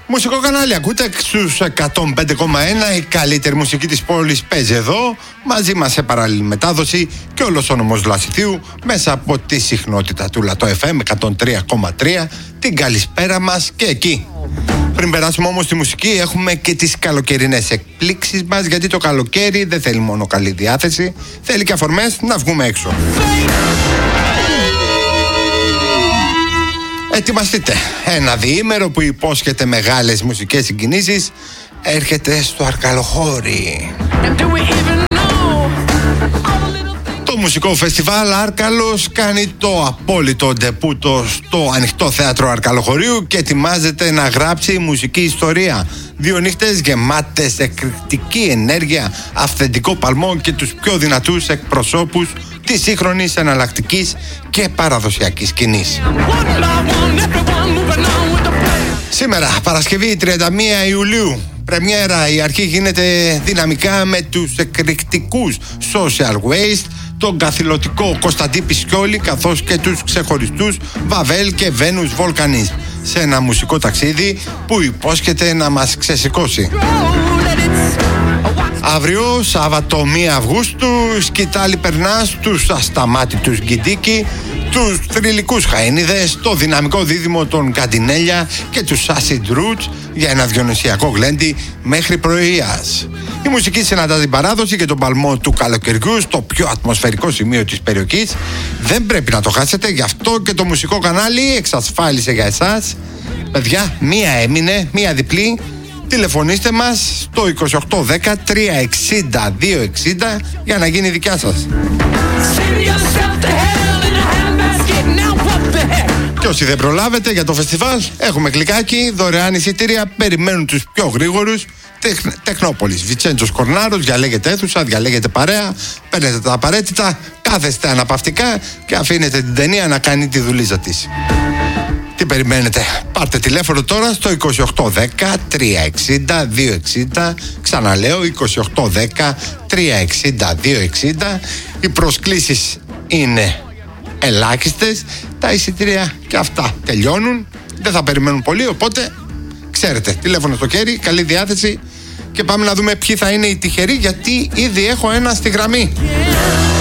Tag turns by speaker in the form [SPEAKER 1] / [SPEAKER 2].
[SPEAKER 1] Μουσικό κανάλι ακούτε στους 105,1. Η καλύτερη μουσική της πόλης παίζει εδώ. Μαζί μας σε παράλληλη μετάδοση και όλος ο νομός Λασιθίου μέσα από τη συχνότητα του Λατό FM 103,3. Την καλησπέρα μας και εκεί. Πριν περάσουμε όμως στη μουσική, έχουμε και τις καλοκαιρινές εκπλήξεις μας, γιατί το καλοκαίρι δεν θέλει μόνο καλή διάθεση, θέλει και αφορμές να βγούμε έξω. Ετοιμαστείτε, ένα διήμερο που υπόσχεται μεγάλες μουσικές συγκινήσεις έρχεται στο Αρκαλοχώρι. Το μουσικό φεστιβάλ Άρκαλος κάνει το απόλυτο ντεπούτο στο ανοιχτό θέατρο Αρκαλοχωρίου και ετοιμάζεται να γράψει μουσική ιστορία. 2 νύχτες γεμάτες εκρηκτική ενέργεια, αυθεντικό παλμό και τους πιο δυνατούς εκπροσώπους της σύγχρονης, εναλλακτικής και παραδοσιακής σκηνής. Σήμερα, Παρασκευή 31 Ιουλίου, πρεμιέρα. Η αρχή γίνεται δυναμικά με τους εκρηκτικούς Social Waste, τον καθηλωτικό Κωνσταντί Πισιόλη, καθώς και τους ξεχωριστούς Βαβέλ και Βένους Βολκανής, σε ένα μουσικό ταξίδι που υπόσχεται να μας ξεσηκώσει. Αύριο, Σάββατο 1 Αυγούστου, σκητάλη περνά στους ασταμάτητους Γκιντίκι, τους θρυλικούς Χαΐνιδες, το δυναμικό δίδυμο των Καντινέλια και τους Acid Roots για ένα διονυσιακό γλέντι μέχρι πρωίας. Η μουσική συναντά την παράδοση και τον παλμό του καλοκαιριού στο πιο ατμοσφαιρικό σημείο της περιοχής. Δεν πρέπει να το χάσετε, γι' αυτό και το μουσικό κανάλι εξασφάλισε για εσάς. Παιδιά, μία έμεινε, μία διπλή. Τηλεφωνήστε μας στο 2810 360 260 για να γίνει δικιά σας. Και όσοι δεν προλάβετε για το φεστιβάλ, έχουμε κλικάκι, δωρεάν εισιτήρια, περιμένουν τους πιο γρήγορους. Τεχνόπολης, Βιτσέντζος Κορνάρος, διαλέγετε αίθουσα, διαλέγετε παρέα, παίρνετε τα απαραίτητα, κάθεστε αναπαυτικά και αφήνετε την ταινία να κάνει τη δουλίτσα της. Τι περιμένετε? Πάρτε τηλέφωνο τώρα στο 2810 360 260. Ξαναλέω, 2810 360 260. Οι προσκλήσεις είναι ελάχιστες. Τα εισιτήρια και αυτά τελειώνουν. Δεν θα περιμένουν πολύ, οπότε ξέρετε, τηλέφωνο στο χέρι, καλή διάθεση και πάμε να δούμε ποιοι θα είναι οι τυχεροί, γιατί ήδη έχω ένα στη γραμμή.